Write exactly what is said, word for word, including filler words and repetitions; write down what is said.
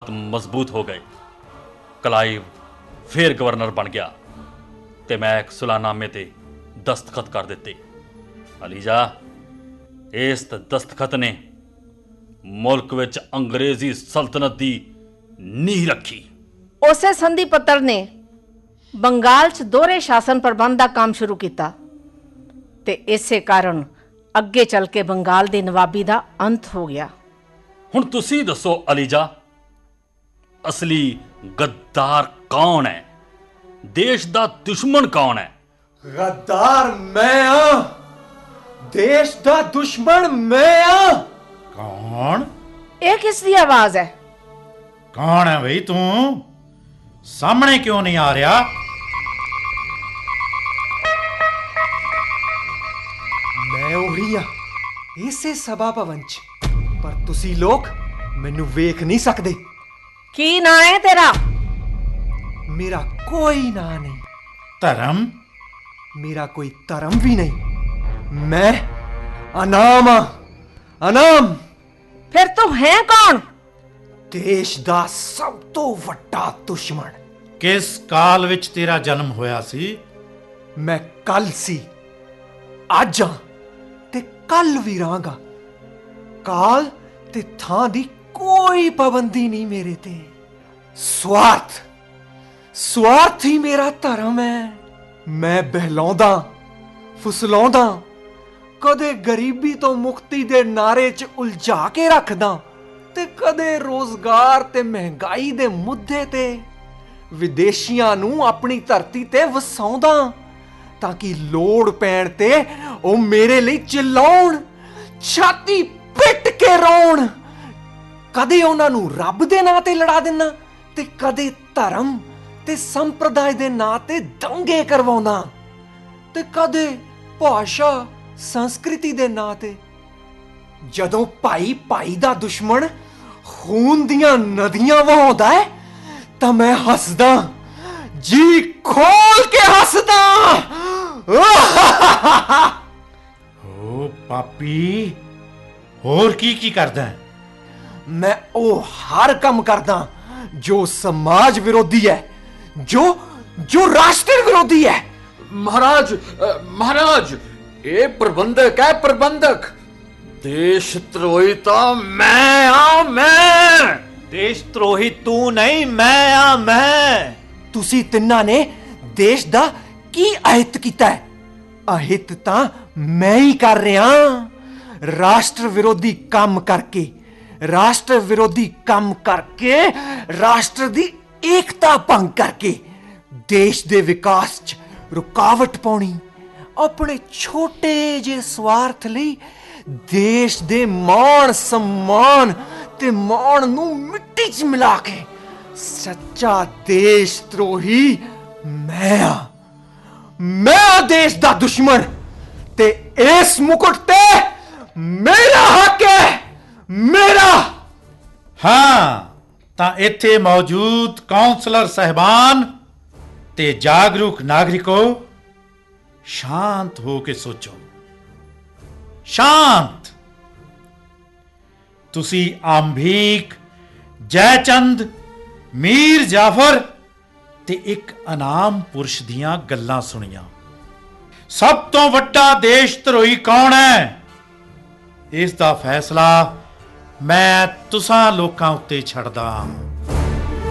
हालात मजबूत हो गए। क्लाइव फिर गवर्नर बन गया ते मैं एक सुलाहनामे ते दस्तखत कर दिते। अलीजा, इस दस्तखत ने मुल्क विच अंग्रेजी सल्तनत दी नींह रखी। उसे संधि पत्र ने बंगाल च दोहरे शासन प्रबंध का काम शुरू किया ते इसे कारण अगे चल के बंगाल दी नवाबी दा अंत हो गया। हुण तुसी दसो अलीजा, असली गद्दार कौन है? देश दा दुश्मन कौन है? गद्दार मैं हां, देश दा दुश्मन मैं हां। कौन? ये किसदी आवाज है? कौन है भाई तू? सामने क्यों नहीं आ रहा? मैं ਉਹੀ ਆ ਇਸੇ ਸਭਾ ਭਵਨ ਚ, ਪਰ ਤੁਸੀਂ ਲੋਕ ਮੈਨੂੰ ਵੇਖ ਨਹੀਂ ਸਕਦੇ। की ना है तेरा? मेरा कोई ना नहीं। धर्म? मेरा कोई धर्म भी नहीं। मैं अनाम हाँ, अनाम। फिर तू है कौन? देश दा सब तो वड्डा दुश्मन। किस काल विच तेरा जन्म होया सी? मैं कल सी, अज हाँ ते कल भी रहांगा। काल ते थां दी कोई पाबंदी नहीं मेरे ते। स्वार्थ स्वार्थ ही मेरा धर्म है। मैं बहलाउंदा फुसलाउंदा, कदे गरीबी तो मुक्ति दे नारे च उलझा के रखदा ते कदे रोजगार ते महंगाई दे मुद्दे ते विदेशियां नूं अपनी धरती ते वसाउंदा ताकि लोड़ पैण ते ओ मेरे लिए चिल्लाउण, छाती पिट के रोण। कदे उन्हां नूं रब दे नां ते लड़ा दिना ते कदे धर्म ते संप्रदाय दे नां ते दंगे करवाउंदा ते कदे भाषा संस्कृति दे नां ते। जदों भाई भाई दा दुश्मन खून दियां नदियां वहाउंदा है तां मैं हसदा, जी खोल के हसदा। ओ पापी, होर की की करदा है? मैं ओ हर काम करदा जो समाज विरोधी है, जो जो राष्ट्र विरोधी है। महाराज महाराज, ये प्रबंधक है, प्रबंधक। देशद्रोही तो मैं हाँ, मैं। देशद्रोही तू नहीं, मैं हाँ मैं। तुसी तिन्ना ने देश दा की अहित कीता है? अहित तां मैं ही कर रहा। राष्ट्र विरोधी काम करके राष्ट्र विरोधी काम करके राष्ट्र दी एकता भंग करके देश दे विकास च रुकावट पाउणी, अपने छोटे जे स्वार्थ लई देश दे मान सम्मान ते मान नूं मिट्टी च मिला के सच्चा देशद्रोही मैं आ। मैं देश दा दुश्मन ते इस मुकुट ते मेरा हक है, मेरा। हाँ तां इत्थे मौजूद काउंसलर साहिबान ते जागरूक नागरिकों, शांत हो के सोचो। शांत। तुसी आंभीक, जयचंद, मीर जाफर ते एक अनाम पुरुष दियां गल्लां सुनियां। सब तो वड्डा देशद्रोही कौन है? इस दा फैसला मैं तुसां लोकां उत्ते छड्डदा।